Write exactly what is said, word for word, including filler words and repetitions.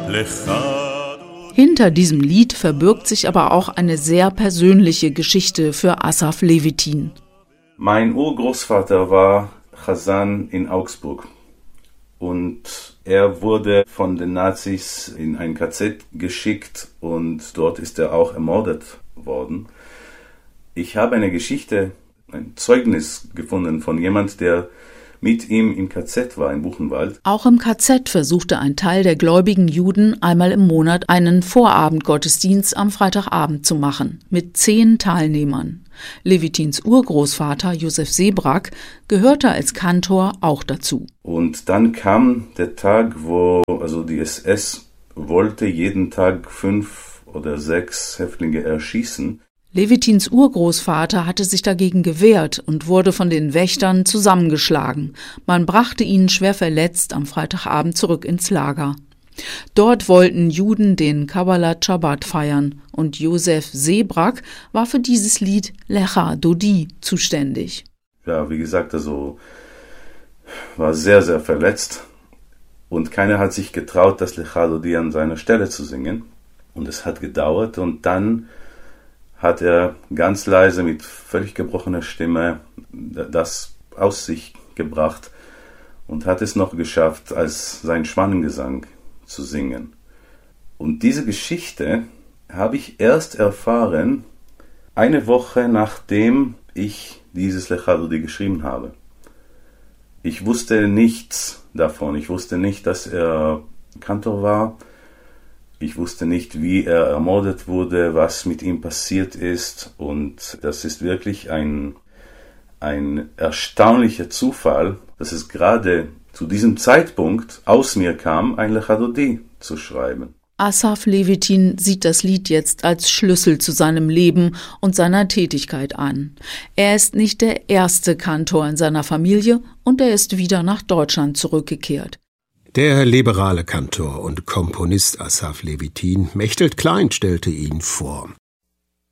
Hinter diesem Lied verbirgt sich aber auch eine sehr persönliche Geschichte für Asaf Levitin. Mein Urgroßvater war Chazan in Augsburg und er wurde von den Nazis in ein K Z geschickt und dort ist er auch ermordet worden. Ich habe eine Geschichte, ein Zeugnis gefunden von jemand, der mit ihm im K Z war, in Buchenwald. Auch im K Z versuchte ein Teil der gläubigen Juden einmal im Monat einen Vorabendgottesdienst am Freitagabend zu machen, mit zehn Teilnehmern. Levitins Urgroßvater Josef Seebrak gehörte als Kantor auch dazu. Und dann kam der Tag, wo also die S S wollte jeden Tag fünf oder sechs Häftlinge erschießen. Levitins Urgroßvater hatte sich dagegen gewehrt und wurde von den Wächtern zusammengeschlagen. Man brachte ihn schwer verletzt am Freitagabend zurück ins Lager. Dort wollten Juden den Kabbalat Shabbat feiern und Josef Seebrak war für dieses Lied Lecha Dodi zuständig. Ja, wie gesagt, also war sehr, sehr verletzt und keiner hat sich getraut, das Lecha Dodi an seiner Stelle zu singen. Und es hat gedauert und dann hat er ganz leise mit völlig gebrochener Stimme das aus sich gebracht und hat es noch geschafft, als sein Schwanengesang zu singen. Und diese Geschichte habe ich erst erfahren, eine Woche nachdem ich dieses Lecha Dodi geschrieben habe. Ich wusste nichts davon. Ich wusste nicht, dass er Kantor war. Ich wusste nicht, wie er ermordet wurde, was mit ihm passiert ist. Und das ist wirklich ein, ein erstaunlicher Zufall, dass es gerade zu diesem Zeitpunkt aus mir kam, ein Lecha Dodi zu schreiben. Asaf Levitin sieht das Lied jetzt als Schlüssel zu seinem Leben und seiner Tätigkeit an. Er ist nicht der erste Kantor in seiner Familie und er ist wieder nach Deutschland zurückgekehrt. Der liberale Kantor und Komponist Asaf Levitin, Mechthild Klein stellte ihn vor.